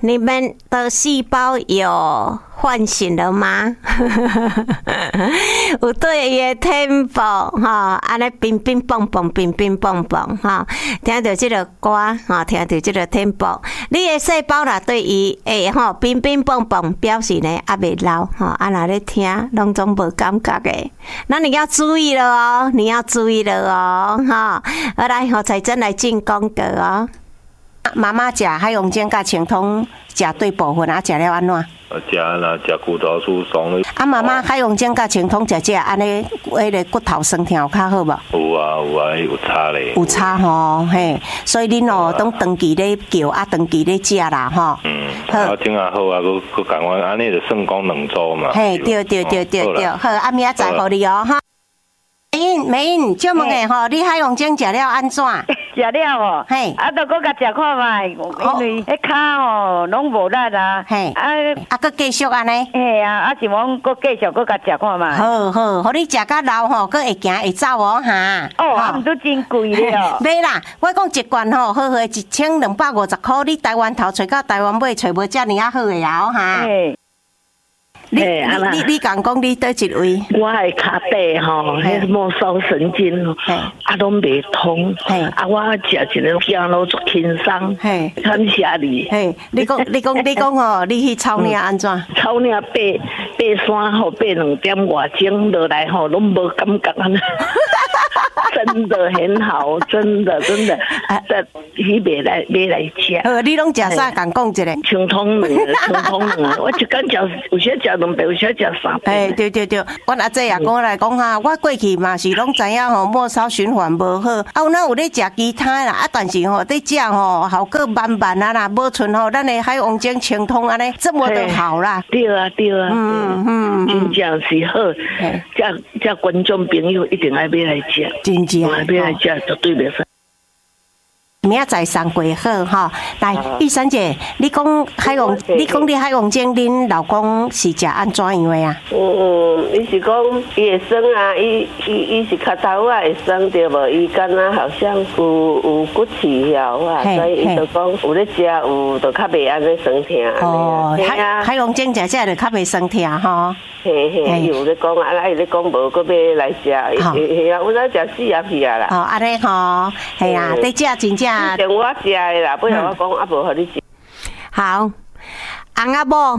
你们的细胞有唤醒了吗？有对伊的天赋哈，安尼乒乒乓乓，乒乒乓乓哈，听到这个歌哈，听到这个天赋，你的细胞啦对伊诶吼乒乒乓乓表示呢还未老哈，啊若咧听拢总无感觉的，那你要注意了哦，你要注意了哦哈，来吼彩珍来进功德哦。妈妈食海洋精甲清通食对部分啊，食了安怎？ 食啦，食骨头疏松。 啊，妈妈海洋精甲清通食安尼，迄个骨头酸痛有较好无？ 有啊有啊，有差咧。 有差吼，嘿，所以恁哦，当长期咧叫啊，长期咧食啦，吼。 好，真啊好啊，佮讲完安尼就算讲2周嘛。 嘿，对，好，啊，明仔载互你哦，哈。美英，借问下吼，你海洋精食了安怎？ 食了哦， 嘿， 啊，都搁甲食看卖，因为迄骹吼拢无力啊， 嘿，搁继续安尼， 嘿啊，啊是讲搁继续搁甲食看卖。 好，互你食到老吼，搁会行会走哦哈。 哦，啊，毋都真贵了哦。 买啦，我讲一罐吼，好好1250块，你台湾头找到台湾尾，找无遮尔啊好个啊哈。你讲你倒一位？ 我的骹底吼，迄末梢神经吼，啊拢袂通，啊我食一个行路足轻松，感谢你。 你讲吼，你去草岭安怎？ 草岭爬山吼，爬2点外钟落来吼，拢无感觉安尼。真的很好，真的，这你别来吃。 你拢食啥？讲一下。 清通卵，我一天有些食2杯，有些食3杯。 对，我阿姐也讲来讲哈，我过去嘛是拢知影吼，末梢循环无好，啊有哪有咧食其他啦，啊但是吼在食吼效果慢慢啊啦，无像吼咱的海洋精清通安尼这么的好啦。 对啊，真正是好，这观众朋友一定爱买来食。 真正， 别来吃绝对袂使。 明仔载送过好哈，来，玉珊姐，你讲海洋，你讲你海洋精，恁老公是食安怎样的啊？ 伊是讲伊会酸啊，伊是脚头啊会酸对无？伊敢若好像有骨刺了啊，所以伊就讲有咧食有就较袂安尼酸痛。 哦，海洋精食就较袂酸痛吼。 伊有咧讲啊，伊咧讲无搁要来食，嘿啊，阮来食死啊去啊啦。 哦，安尼吼，系啊，在食真正。 电话食的啦，不然我讲啊无互你食。 好，翁仔某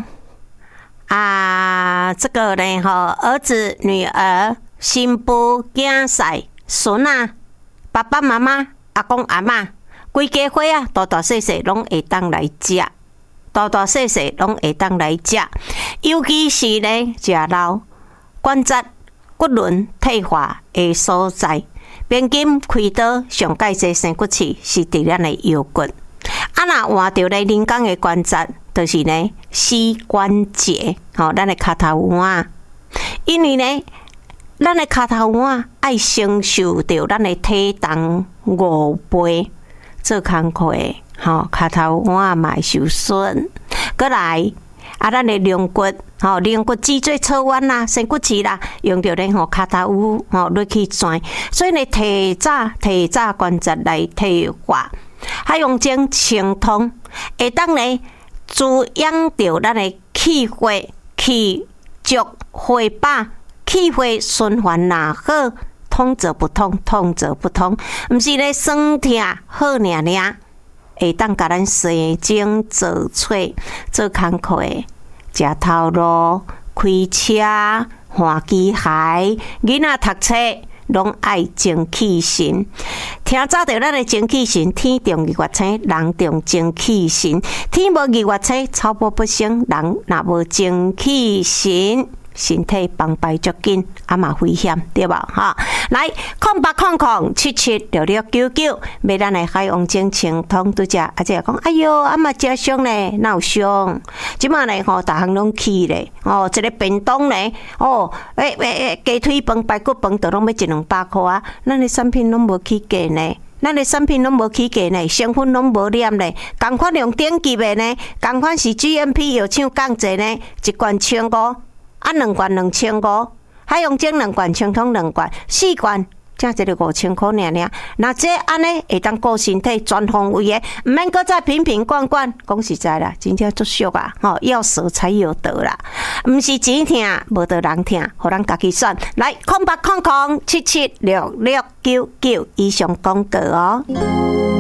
啊，这个呢吼，儿子、女儿、新妇、囝婿、孙啊，爸爸妈妈、阿公阿嬷，规家伙啊，大大细细拢会当来食，大大细细拢会当来食，尤其是呢，食老关节、骨轮退化的所在。边筋开刀上介济生骨刺是伫咱的腰骨，啊若换着咧人工的关节，就是呢膝关节，吼，咱的脚头腕，因为呢，咱的脚头腕爱承受着咱的体重5倍做工课的，吼，脚头腕嘛会受损，过来。啊，咱的龙骨，吼，龙骨脊椎侧弯啦，生骨刺啦，用着咧吼脚头吼落去转，所以呢提早关节来退化，海洋精清通，会当呢滋养着咱的气血、气足、血把、气血循环若好，通则不通，通则不通，毋是咧酸痛好尔尔。会当甲咱生精做嘴做工课的，食头路、开车、换机械，囡仔读册拢爱精气神。听早着咱的精气神，天重日月星，人重精气神。天无日月星，草木不生。人若无精气神，身体崩败足紧，啊嘛危险，对吧？哈，来0800776699，买咱的海洋精清通都食，啊姐讲，哎哟，啊嘛食伤咧，哪有伤？即马咧吼，逐项拢起咧，哦，一个便当咧，哦，鸡腿饭、排骨饭，都拢要100-200块啊，咱的产品拢无起价呢。咱的产品拢无起价呢，成分拢无黏呢，同款用顶级的呢，同款是 GMP 药厂降价呢，一罐1500，啊2罐2500，海洋精2罐清通2罐，4罐正一个5000块尔。那这安尼会当顾身体全方位的，唔免搁再瓶瓶罐罐。讲实在啦，真正足俗啊！吼，要舍才有得啦，唔是钱疼，无得人疼，互咱家己选。来，0800776699以上广告哦。